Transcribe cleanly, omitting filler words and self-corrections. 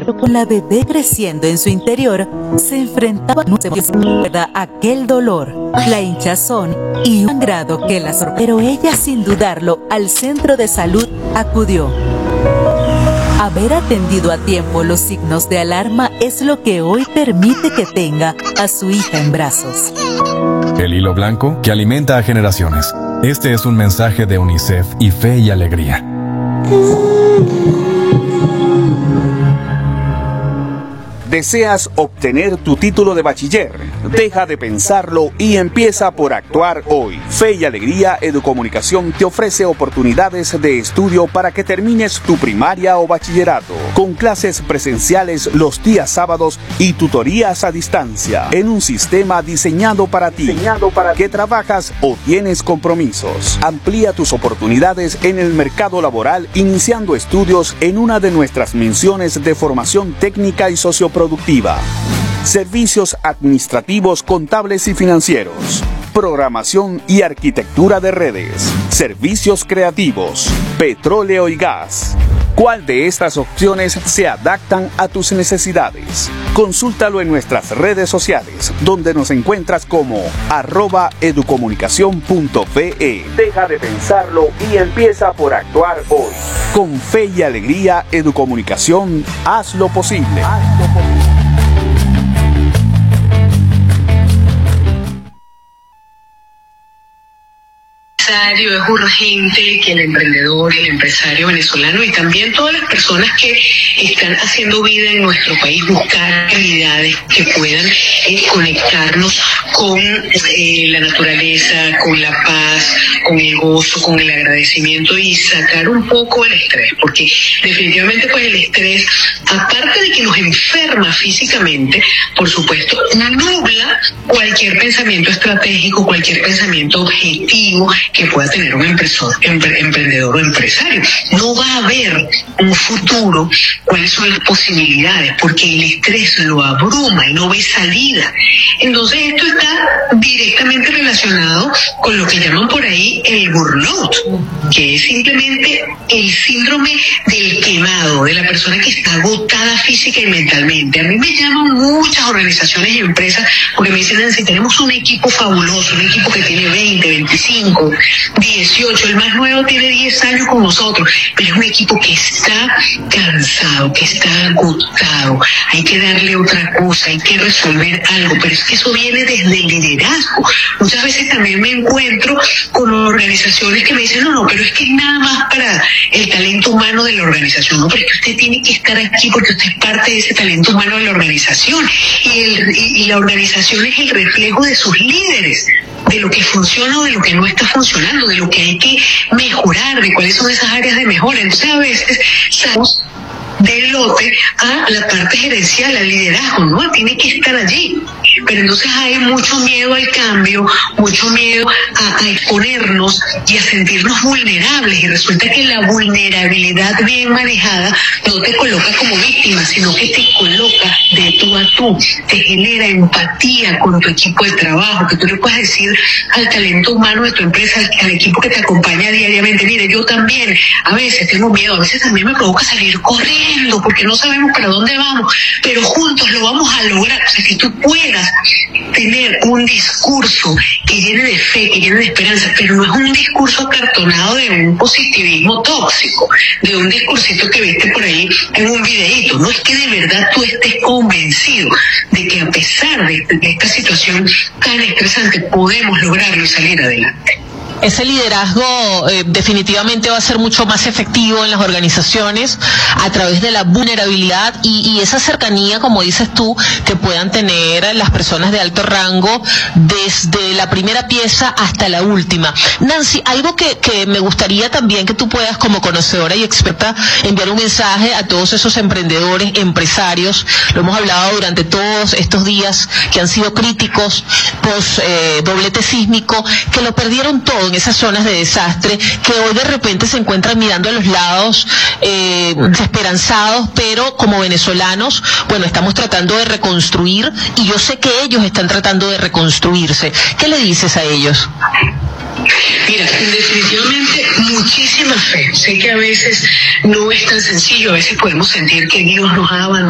embargo, con la bebé creciendo en su interior, se enfrentaba a aquel dolor, la hinchazón y un sangrado que la sorprendió. Pero ella, sin dudarlo, al centro de salud acudió. Haber atendido a tiempo los signos de alarma es lo que hoy permite que tenga a su hija en brazos. El hilo blanco que alimenta a generaciones. Este es un mensaje de UNICEF y Fe y Alegría. ¿Deseas obtener tu título de bachiller? Deja de pensarlo y empieza por actuar hoy. Fe y Alegría Educomunicación te ofrece oportunidades de estudio para que termines tu primaria o bachillerato, con clases presenciales los días sábados y tutorías a distancia, en un sistema diseñado para ti, que trabajas o tienes compromisos. Amplía tus oportunidades en el mercado laboral iniciando estudios en una de nuestras menciones de formación técnica y socioproductiva. Servicios administrativos, contables y financieros. Programación y arquitectura de redes. Servicios creativos. Petróleo y gas. ¿Cuál de estas opciones se adaptan a tus necesidades? Consúltalo en nuestras redes sociales, donde nos encuentras como @educomunicacion.fe. Deja de pensarlo y empieza por actuar hoy. Con Fe y Alegría Educomunicación, haz lo posible. Es urgente que el emprendedor, el empresario venezolano y también todas las personas que están haciendo vida en nuestro país buscar actividades que puedan conectarnos con la naturaleza, con la paz, con el gozo, con el agradecimiento y sacar un poco el estrés, porque definitivamente pues el estrés, aparte de que nos enferma físicamente, por supuesto, nubla cualquier pensamiento estratégico, cualquier pensamiento objetivo que pueda tener un emprendedor o empresario. No va a haber un futuro, cuáles son las posibilidades, porque el estrés lo abruma y no ve salida. Entonces esto está directamente relacionado con lo que llaman por ahí el burnout, que es simplemente el síndrome del quemado, de la persona que está agotada física y mentalmente. A mí me llaman muchas organizaciones y empresas porque me dicen, Nancy, tenemos un equipo fabuloso, un equipo que tiene 20, 25, 18, el más nuevo tiene 10 años con nosotros, pero es un equipo que está cansado, que está agotado, hay que darle otra cosa, hay que resolver algo, pero es que eso viene desde el liderazgo. Muchas veces también me encuentro con organizaciones que me dicen, no, pero es que es nada más para el talento humano de la organización, no, pero es que usted tiene que estar aquí porque usted es parte de ese talento humano de la organización y la organización es el reflejo de sus líderes, de lo que funciona o de lo que no está funcionando, de lo que hay que mejorar, de cuáles son esas áreas de mejora. Entonces a veces salimos del lote a la parte gerencial, al liderazgo, ¿no? Tiene que estar allí. Pero entonces hay mucho miedo al cambio, mucho miedo a exponernos y a sentirnos vulnerables. Y resulta que la vulnerabilidad bien manejada no te coloca como víctima, sino que te coloca de tú a tú, te genera empatía con tu equipo de trabajo, que tú le puedas decir al talento humano de tu empresa, al equipo que te acompaña diariamente, mire, yo también a veces tengo miedo, a veces también me provoca salir corriendo porque no sabemos para dónde vamos, pero juntos lo vamos a lograr. O sea, que tú puedas tener un discurso que llene de fe, que llene de esperanza, pero no es un discurso acartonado de un positivismo tóxico, de un discursito que viste por ahí en un videíto. No es que de verdad tú estés convencido de que a pesar de esta situación tan estresante podemos lograrlo y salir adelante. Ese liderazgo definitivamente va a ser mucho más efectivo en las organizaciones a través de la vulnerabilidad y esa cercanía, como dices tú, que puedan tener las personas de alto rango desde la primera pieza hasta la última. Nancy, algo que me gustaría también que tú puedas, como conocedora y experta, enviar un mensaje a todos esos emprendedores, empresarios. Lo hemos hablado durante todos estos días que han sido críticos post doblete sísmico, que lo perdieron todo en esas zonas de desastre, que hoy de repente se encuentran mirando a los lados desesperanzados, pero como venezolanos, bueno, estamos tratando de reconstruir y yo sé que ellos están tratando de reconstruirse. ¿Qué le dices a ellos? Mira, definitivamente muchísima fe. Sé que a veces no es tan sencillo, a veces podemos sentir que Dios nos ha abandonado.